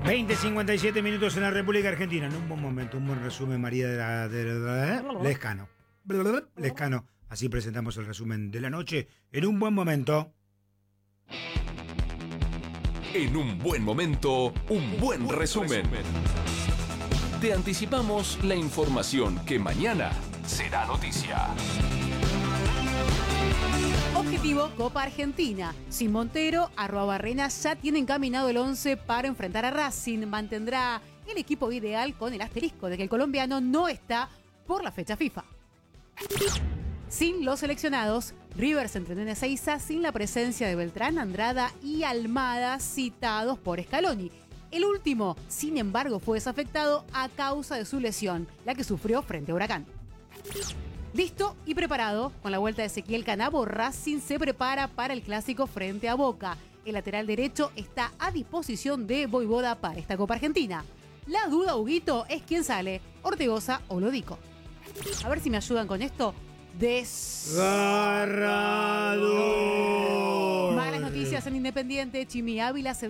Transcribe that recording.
20:57 minutos en la República Argentina. En un buen momento, un buen resumen, María Lescano. Lescano. Así presentamos el resumen de la noche. En un buen momento. En un buen momento, un buen resumen. Te anticipamos la información que mañana será noticia. Objetivo Copa Argentina. Sin Montero, Arruabarrena ya tiene encaminado el 11 para enfrentar a Racing. Mantendrá el equipo ideal con el asterisco de que el colombiano no está por la fecha FIFA. Sin los seleccionados, River se entrenó en Ezeiza sin la presencia de Beltrán, Andrada y Almada citados por Scaloni. El último, sin embargo, fue desafectado a causa de su lesión, la que sufrió frente a Huracán. Listo y preparado, con la vuelta de Ezequiel Canabo, Racing se prepara para el clásico frente a Boca. El lateral derecho está a disposición de Voivoda para esta Copa Argentina. La duda, Huguito, es quién sale, Ortegoza o Lodico. A ver si me ayudan con esto. Desgarrador. Malas noticias en Independiente. Chimi Ávila se